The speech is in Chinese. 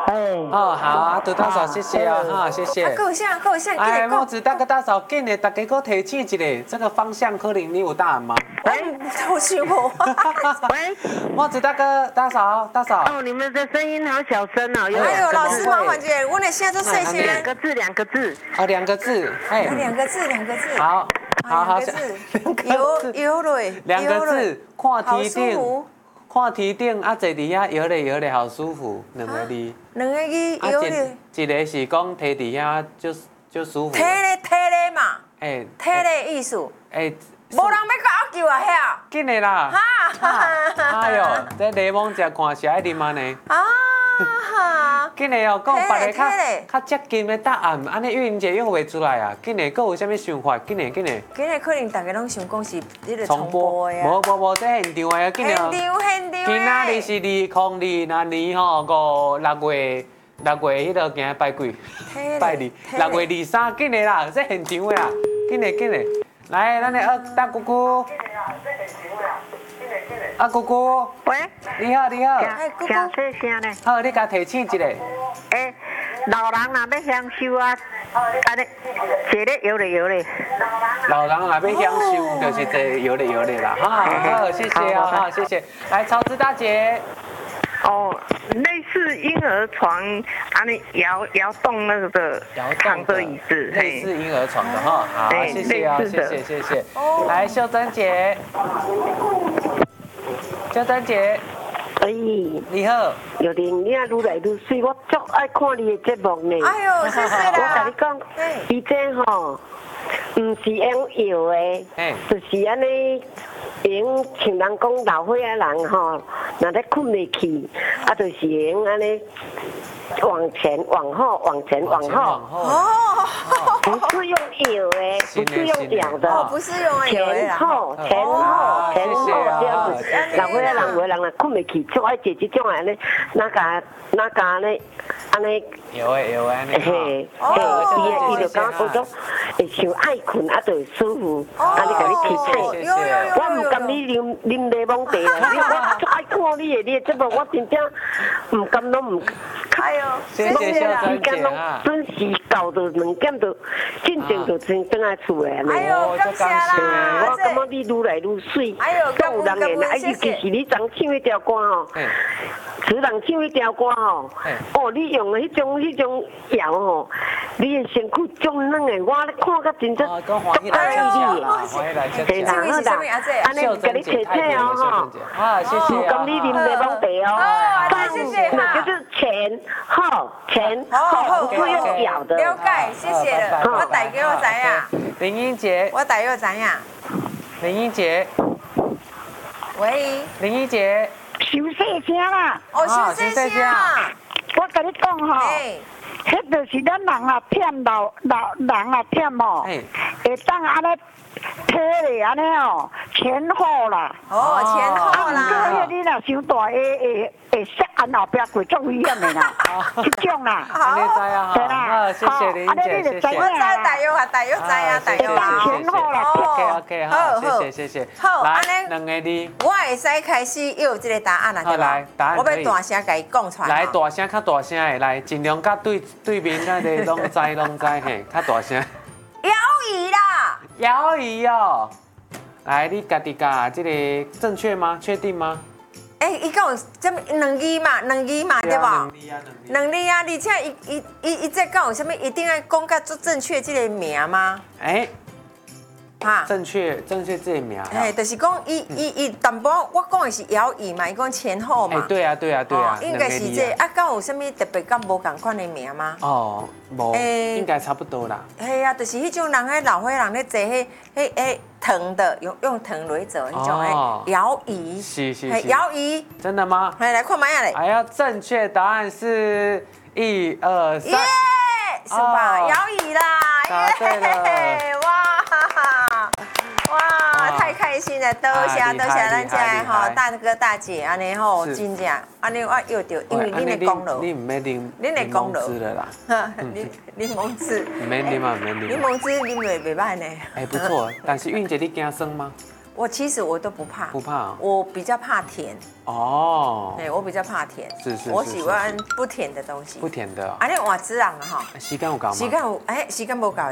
哦，好啊，杜大嫂，谢谢啊，哈，谢谢。 够像， 哎，帽子大哥大嫂，紧的，大家给我提醒一下，这个方向可能你有答案吗？ 喂，好辛苦。 喂， 帽子大哥大嫂， 哦，你们的声音好小声哦。 哎呦，老师麻烦姐，我呢现在都睡醒了。 两个字。 哦，两个字，哎， 两个字。 好， 两个字，摇嘞， 两个字，看天顶啊，坐伫遐摇咧，好舒服，两个字。 两个字摇咧。 一个是讲坐伫遐就舒服。 体咧嘛。 哎， 体咧意思。 哎。 无人要搞救啊，遐！ 紧的啦！哎呦，这柠檬汁看是爱啉安尼。啊！紧的哦，讲别个较接近的答案，安尼玉玲姐又袂出来啊！紧的，佫有啥物想法？紧的。今日可能大家拢想讲是你个重播的啊。 无，这现场的啊，紧的。 现场。 今仔日是2020那年吼6月迄个行拜几？拜2，6月23，紧的啦，这现场的啊，紧的。来，咱的大姑姑。姑姑。 喂。 你好。 讲细声呢。 好，你甲提醒一下。 老人若要享受啊，安尼坐咧摇咧。 老人若要享受，就是坐摇咧啦。好，谢谢啊，哈，谢谢。来，草子大姐。 哦，类似婴儿床，安尼摇动那个的躺着椅子， 类似婴儿床的哈。好，谢谢啊，谢谢。来，秀珍姐。 哎， 你好。 有玲，你啊愈来愈水，我足爱看你的节目呢。 哎呦，谢谢啦。 我甲你讲，伊这吼，唔是用摇的，就是安尼。用像人讲老岁仔人吼，若咧困袂去，啊，就是用安尼往前往后。哦，不是用摇的，不是用摇的， 不是用前后这样子。老岁仔人有的人若困袂去，就爱坐这种安尼，哪家呢？安尼。 摇安尼。 伊就讲讲会像爱困，啊，就会舒服，安尼甲你提醒。我唔甘你啉柠檬茶啦，我最爱看你的节目，我真正唔甘拢唔。 哎呦， 谢谢秀珍姐啊！ 准时到就2点就进前就先转来厝诶。 哎呦，感谢啦！ 我感觉你愈来愈水。 哎呦， 有人会啦，尤其是你昨唱迄条歌吼，主人唱迄条歌吼，哦，你用迄种摇吼，你的身躯种软的，我咧看甲真正足欢喜啦！ 嘿啦，好啦，安尼甲你切切哦吼， 啊，谢谢啊！ 咁你啉柠檬茶哦， 谢谢哈。 那就是前后，不是用咬的。 了解，谢谢了。我大家我知影。 林英杰。 我大约知影。 林英杰。 喂。 林英杰。 收细声啦。 哦，收细声。 我甲你讲吼，迄就是咱人啊忝老人啊忝吼，会当安尼。体咧安尼哦，前后啦。 哦，前后啦。 啊，你若伤大会摔安后壁过足危险的啦，这种啦。 好，你知啊，对啦，谢谢林姐，谢谢。 我知大约知啊，大约啊。 前后啦。 OK， 好，谢谢。 好，安尼两个字， 我会使开始有这个答案啦，对吧？ 来，答案我要大声甲伊讲出来。 来，大声较大声的，来，尽量甲对面那个拢知嘿，较大声。 摇椅啦。 摇椅哦，来，你家己讲这个正确吗？确定吗？ 伊讲有什么两字嘛，对吧？两字啊，而且伊这讲有什么一定要讲甲做正确这个名吗？ 正确这个名。 就是讲伊淡薄我讲的是摇椅嘛，伊讲前后嘛。 对啊。 应该是这敢有什么特别敢无共款的名吗？ 哦，无，应该差不多啦。 系啊，就是迄种人，老岁人咧坐迄藤的，用藤来做迄种摇椅。 是。 摇椅。 真的吗？ 来看买下嘞。 哎呀，正确答案是1、2、3。 耶，是吧？摇椅啦。 答对了。 哇，太开心了！多谢咱家吼大哥大姐安尼吼，真正安尼我约到，因为恁的功劳， 你唔免啉恁的功劳了啦， 柠檬汁， 唔免啉啊，唔免啉。 柠檬汁啉落袂歹呢。 不错，但是韵姐你惊酸吗？ 我其实我都不怕， 不怕， 我比较怕甜。 哦， 对，我比较怕甜， 是， 我喜欢不甜的东西， 不甜的。 啊，你换子人哈， 时间有够吗？ 时间有，哎，时间无够